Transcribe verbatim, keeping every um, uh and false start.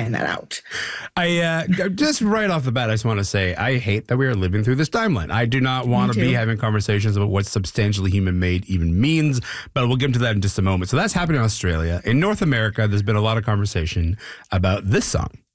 find that out. I uh, just right off the bat, I just want to say I hate that we are living through this timeline. I do not want to be having conversations about what substantially human made even means, but we'll get into that in just a moment. So that's happening in Australia. In North America, there's been a lot of conversation about this song.